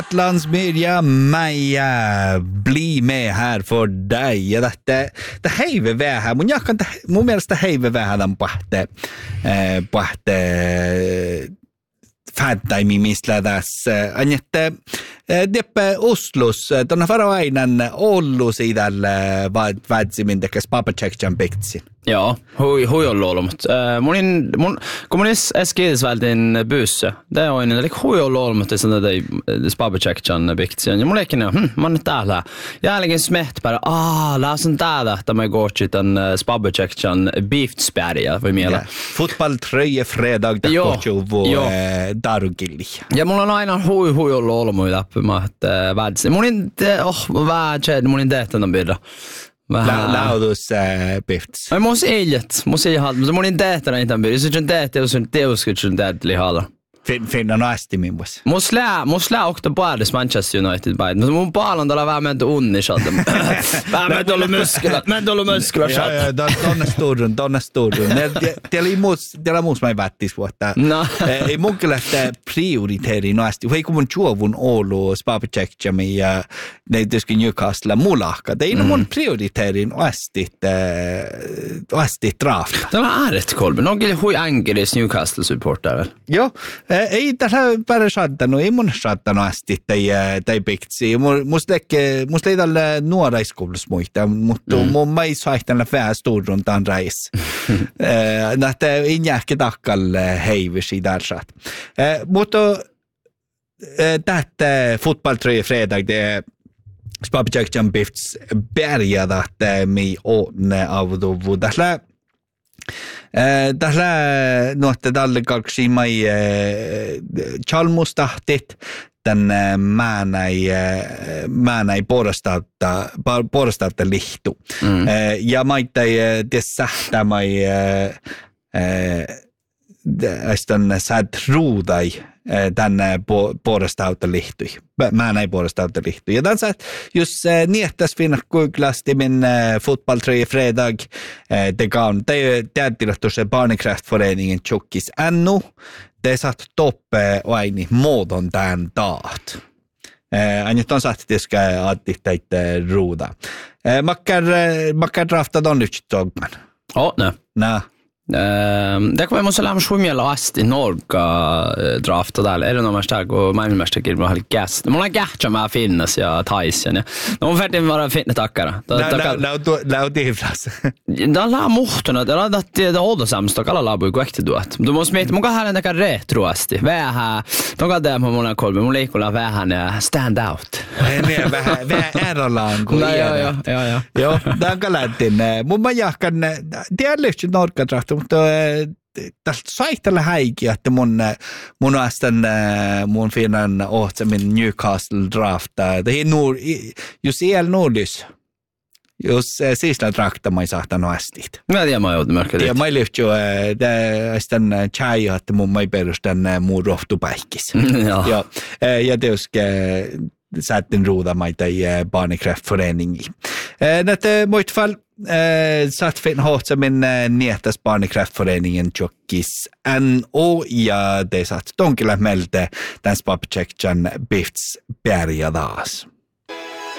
Landsmedia, Maja, bli med här för dig. Ja, det heive vähän. Mun mielestä heive vähän on pahte fäddaimi mistä tässä. Anjette deppe Oslos, tuonne varoainan Ollu siitä vädzimin tekes Papacekjan piktsin. Joo, hui on luolut. Kun mun äskeis vältin busse, det on niin, eli hui on luolut, että sen Papacekjan piktsin. Ja mulle ikinä, mä oon nyt täällä. Jälkeen smehtpärä, läsen täällä, että mä gootsit tämän Papacekjan beeftspäriä, voi miellä. Fotbolltröje fredag, det gootju darugilli. Ja mulla on aina hui on luolut mun läppimä, että vädsin. Mun in tehtävän on bidra. Laudus bifts. Mus ei halda, mutta mun tehtävän ei tämän bidra. Se on tehtävä, jos on teoskutsun tehtävä halda. Finna asti minus. Mus lää okta puolesta Manchester United päin. Mutta mun paalon tällä vähän menty unnishalta. Vähän menty ollut muskula. Ja, tonne sturun. Teillä muus mä ei vättis vuotta. No. Ei mun kyllä sitä prioriteerin asti. Hei kun mun juovun Oulu, Spapacekjami ja tietysti Newcastle mulahka. Ei mun prioriteerin asti drafta. Tämä on ääret kolme. No on kyllä hui änkelis Newcastle-supporter väl? Joo. Ei tässä päällä saattanut, ei mun saattanut asti tai piktsi. Musta ei tällä nuoraiskoulussa muista, mutta mun ei saattanut vähän sturruntaan reis. Nähtä ei nähkä takkalle heivisi där saat. Mutta tähtä fotbolltröje fredag, det Spapacekjan bifts bärjada, että mi on avduvu. Tässä nuotte tälle kaksi mai chalmustahtit tänne määnäi porstautta lihtu. Ja maittai tässä mai ästön sad ruudai tänne porstautta lihtui. Määnäi porstautta lihtui. Ja tässä jos niehtäs finna kuiklasti min fotbolltröje fredag det kan täyttilahtuisen Barnecraft-föreningen tjokkis ännu. Det satt toppe och aini muodon tämän taat. Ainut on saatti tiskä atti teitä ruuda. Makkar draftat on nyt togman. Ne. Nä. Det kommer måste lämna sjumjälla asti Norga drafta där. Är det någon mästare och mästare killar har gas. Man har gatcha med finnas ja Tyson. Ja. De färdig vara fitna tackara. Laudivlas. Da la muhtuna, det håller samstag alla labu korrekt då. Du måste med många här den där retro asti. Vähän. De kan där på många kolme. Mun leikolla vähän stand out. Nej, vähän erolaan kuin. Ja. Joo, dan kalantin. Mun mä jahkan det är lyft Norga draft. Mutta tästä saitella häikiä, että mun astan mun finnan ohtsamin Newcastle drafta. Det är just el nordis. Jos sisla trakta mai saattanut astit. Mä tiedän, mä joudun märkään. Ja mä lyft jo astan chai, että mun mai perustan mun rohtupäikkis. Ja tietysti sätten ruuda maita i Barnecraft-föreningen. Näitä muut fall satt fin hårt min nietas Barnecraft-föreningen tjockis NO ja det satt donkilla melte den Spapacekjan bifts bärjadaas.